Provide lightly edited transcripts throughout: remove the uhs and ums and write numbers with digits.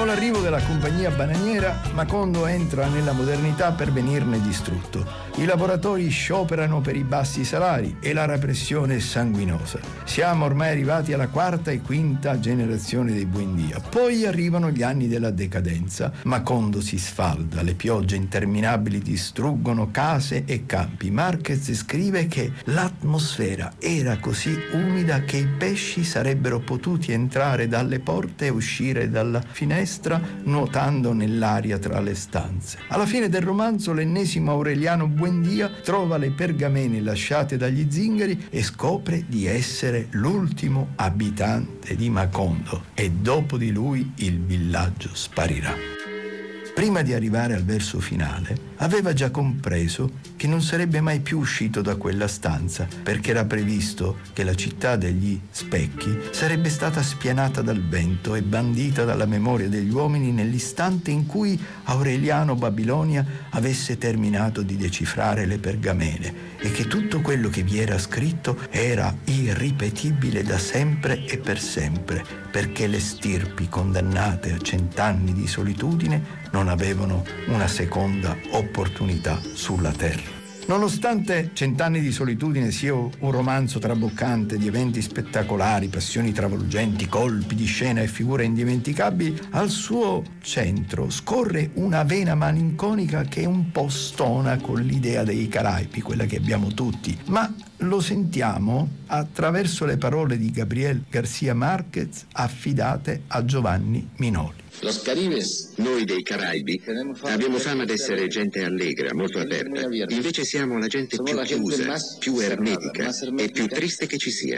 Con l'arrivo della compagnia bananiera, Macondo entra nella modernità per venirne distrutto. I lavoratori scioperano per i bassi salari e la repressione è sanguinosa. Siamo ormai arrivati alla quarta e quinta generazione dei Buendia. Poi arrivano gli anni della decadenza. Macondo si sfalda, le piogge interminabili distruggono case e campi. Marquez scrive che l'atmosfera era così umida che i pesci sarebbero potuti entrare dalle porte e uscire dalla finestra nuotando nell'aria tra le stanze. Alla fine del romanzo l'ennesimo Aureliano Buendia trova le pergamene lasciate dagli zingari e scopre di essere l'ultimo abitante di Macondo e dopo di lui il villaggio sparirà. Prima di arrivare al verso finale, aveva già compreso che non sarebbe mai più uscito da quella stanza, perché era previsto che la città degli specchi sarebbe stata spianata dal vento e bandita dalla memoria degli uomini nell'istante in cui Aureliano Babilonia avesse terminato di decifrare le pergamene e che tutto quello che vi era scritto era irripetibile da sempre e per sempre, perché le stirpi condannate a 100 anni di solitudine non avevano una seconda opportunità sulla terra. Nonostante 100 anni di solitudine sia un romanzo traboccante di eventi spettacolari, passioni travolgenti, colpi di scena e figure indimenticabili, al suo centro scorre una vena malinconica che un po' stona con l'idea dei Caraibi, quella che abbiamo tutti, ma lo sentiamo attraverso le parole di Gabriel García Márquez affidate a Giovanni Minoli. Los Caribes, noi dei Caraibi, abbiamo fama d'essere gente allegra, molto aperta. Invece siamo la gente più chiusa, più ermetica e più triste che ci sia.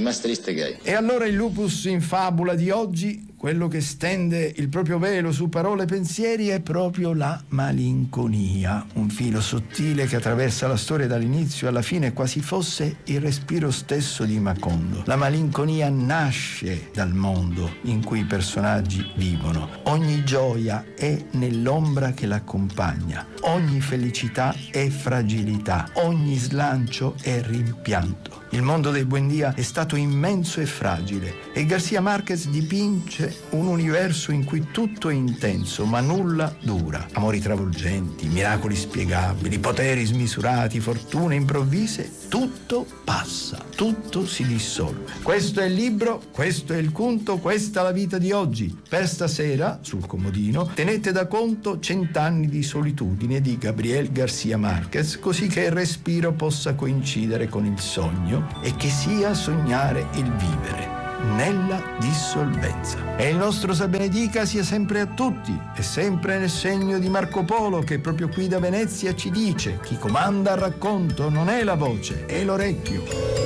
E allora il Lupus in Fabula di oggi, quello che stende il proprio velo su parole e pensieri, è proprio la malinconia, un filo sottile che attraversa la storia dall'inizio alla fine, quasi fosse il respiro stesso di Macondo. La malinconia nasce dal mondo in cui i personaggi vivono. Ogni gioia è nell'ombra che l'accompagna, ogni felicità è fragilità, ogni slancio è rimpianto. Il mondo dei Buendia è stato immenso e fragile e García Márquez dipinge un universo in cui tutto è intenso ma nulla dura. Amori travolgenti, miracoli spiegabili, poteri smisurati, fortune improvvise, tutto passa, tutto si dissolve. Questo è il libro, questo è il conto, questa è la vita di oggi. Per stasera, sul comodino, tenete da conto 100 anni di solitudine di Gabriel García Márquez, così che il respiro possa coincidere con il sogno e che sia sognare il vivere nella dissolvenza. E il nostro Sa benedica sia sempre a tutti e sempre nel segno di Marco Polo, che proprio qui da Venezia ci dice: chi comanda al racconto non è la voce, è l'orecchio.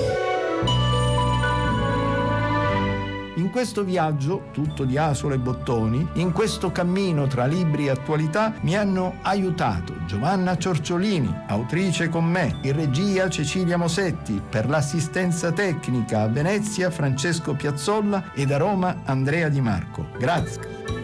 In questo viaggio, tutto di asole e bottoni, in questo cammino tra libri e attualità, mi hanno aiutato Giovanna Ciorciolini, autrice con me, in regia Cecilia Mosetti, per l'assistenza tecnica a Venezia Francesco Piazzolla ed a Roma Andrea Di Marco. Grazie.